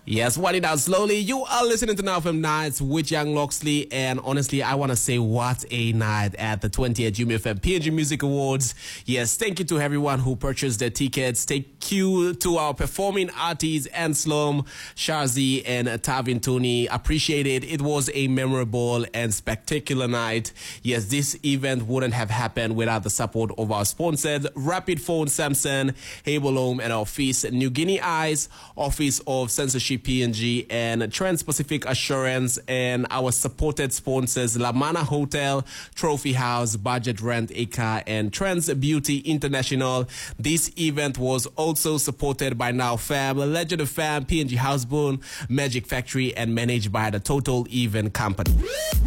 Yes, wind it down slowly. You are listening to Now Film Nights with Young Loxley, and honestly, I want to say what a night at the 20th UMFM PNG Music Awards. Yes, thank you to everyone who purchased their tickets. Thank you to our performing artists, Anslom, Shazi, and Tavin Tony. Appreciate it. It was a memorable and spectacular night. Yes, this event wouldn't have happened without the support of our sponsors, Rapid Phone Samson, Habolome and Office New Guinea Eyes, Office of Censorship PNG, and Trans-Pacific Assurance, and our supported sponsors Lamana Hotel, Trophy House, Budget Rent Ika, and Trans Beauty International. This event was also supported by Now Fam, Legend of Fam, PNG Housebound, Magic Factory, and managed by the Total Event Company.